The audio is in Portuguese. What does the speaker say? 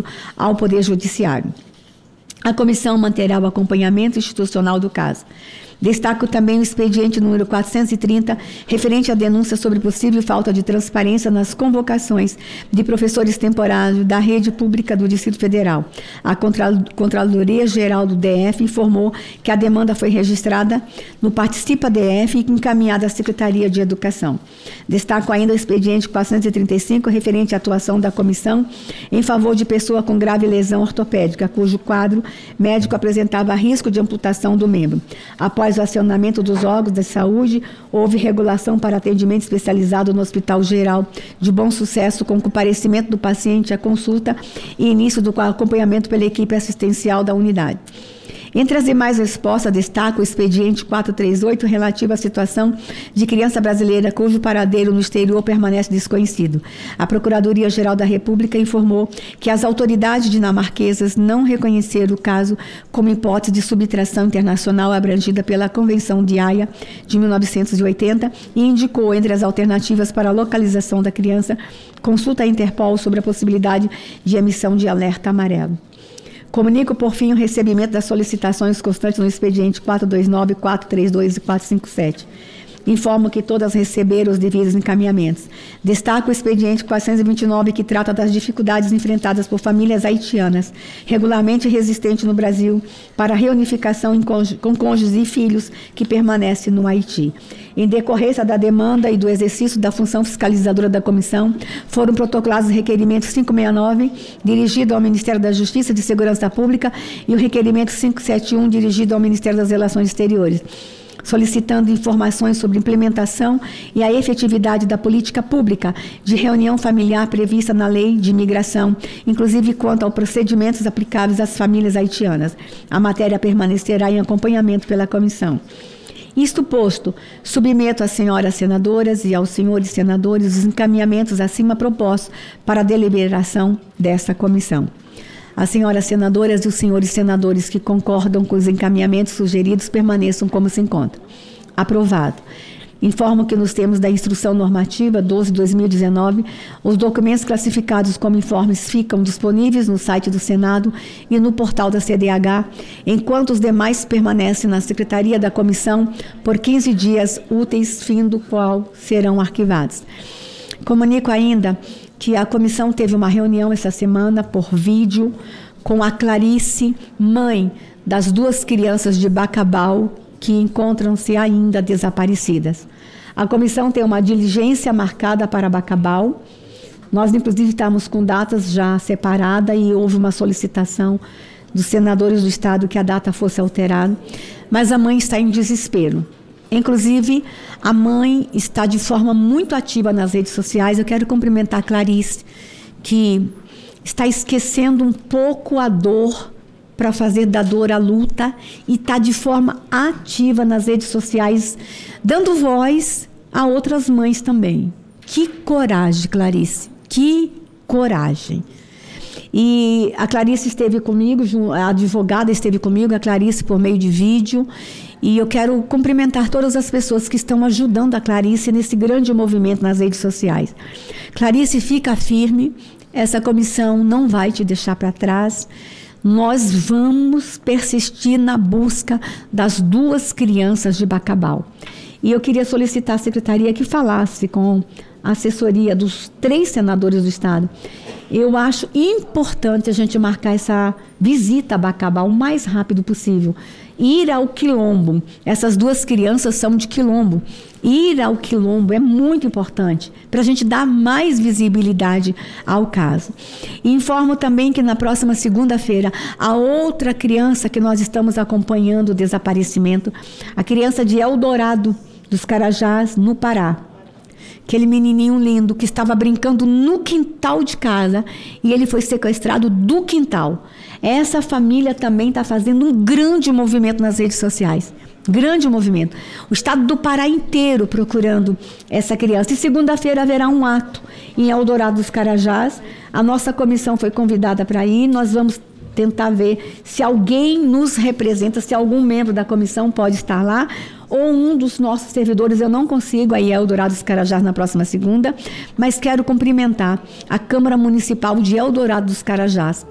esclarecimento ao Poder Judiciário. A comissão manterá o acompanhamento institucional do caso. Destaco também o expediente número 430, referente à denúncia sobre possível falta de transparência nas convocações de professores temporários da rede pública do Distrito Federal. A Controladoria Geral do DF informou que a demanda foi registrada no Participa DF e encaminhada à Secretaria de Educação. Destaco ainda o expediente 435, referente à atuação da comissão em favor de pessoa com grave lesão ortopédica, cujo quadro médico apresentava risco de amputação do membro. Após o acionamento dos órgãos de saúde, houve regulação para atendimento especializado no Hospital Geral de Bom Sucesso, com comparecimento do paciente à consulta e início do acompanhamento pela equipe assistencial da unidade. Entre as demais respostas, destaco o expediente 438, relativo à situação de criança brasileira cujo paradeiro no exterior permanece desconhecido. A Procuradoria-Geral da República informou que as autoridades dinamarquesas não reconheceram o caso como hipótese de subtração internacional abrangida pela Convenção de Haia de 1980 e indicou, entre as alternativas para a localização da criança, consulta à Interpol sobre a possibilidade de emissão de alerta amarelo. Comunico, por fim, o recebimento das solicitações constantes no expediente 429, 432 e 457. Informo que todas receberam os devidos encaminhamentos. Destaco o expediente 429, que trata das dificuldades enfrentadas por famílias haitianas, regularmente resistentes no Brasil, para a reunificação com cônjuges e filhos que permanecem no Haiti. Em decorrência da demanda e do exercício da função fiscalizadora da comissão, foram protocolados o requerimento 569, dirigido ao Ministério da Justiça e de Segurança Pública, e o requerimento 571, dirigido ao Ministério das Relações Exteriores, solicitando informações sobre implementação e a efetividade da política pública de reunião familiar prevista na Lei de Imigração, inclusive quanto aos procedimentos aplicáveis às famílias haitianas. A matéria permanecerá em acompanhamento pela comissão. Isto posto, submeto às senhoras senadoras e aos senhores senadores os encaminhamentos acima propostos para a deliberação desta comissão. As senhoras senadoras e os senhores senadores que concordam com os encaminhamentos sugeridos permaneçam como se encontram. Aprovado. Informo que nos termos da Instrução Normativa 12/2019, os documentos classificados como informes ficam disponíveis no site do Senado e no portal da CDH, enquanto os demais permanecem na Secretaria da Comissão por 15 dias úteis, fim do qual serão arquivados. Comunico ainda que a comissão teve uma reunião essa semana por vídeo com a Clarice, mãe das duas crianças de Bacabal que encontram-se ainda desaparecidas. A comissão tem uma diligência marcada para Bacabal. Nós, inclusive, estamos com datas já separadas e houve uma solicitação dos senadores do Estado que a data fosse alterada, mas a mãe está em desespero. Inclusive, a mãe está de forma muito ativa nas redes sociais. Eu quero cumprimentar a Clarice, que está esquecendo um pouco a dor para fazer da dor a luta e está de forma ativa nas redes sociais, dando voz a outras mães também. Que coragem, Clarice, que coragem. E a Clarice esteve comigo, a advogada esteve comigo, a Clarice por meio de vídeo, e eu quero cumprimentar todas as pessoas que estão ajudando a Clarice nesse grande movimento nas redes sociais. Clarice, fica firme, essa comissão não vai te deixar para trás. Nós vamos persistir na busca das duas crianças de Bacabal. E eu queria solicitar à secretaria que falasse com a assessoria dos 3 senadores do Estado. Eu acho importante a gente marcar essa visita a Bacabal o mais rápido possível. Ir ao Quilombo. Essas duas crianças são de Quilombo. Ir ao Quilombo é muito importante para a gente dar mais visibilidade ao caso. E informo também que na próxima segunda-feira, a outra criança que nós estamos acompanhando o desaparecimento, a criança de Eldorado dos Carajás, no Pará. Aquele menininho lindo que estava brincando no quintal de casa e ele foi sequestrado do quintal. Essa família também está fazendo um grande movimento nas redes sociais. Grande movimento. O estado do Pará inteiro procurando essa criança. E segunda-feira haverá um ato em Eldorado dos Carajás. A nossa comissão foi convidada para ir. Nós vamos tentar ver se alguém nos representa, se algum membro da comissão pode estar lá, ou um dos nossos servidores. Eu não consigo aí Eldorado dos Carajás na próxima segunda, mas quero cumprimentar a Câmara Municipal de Eldorado dos Carajás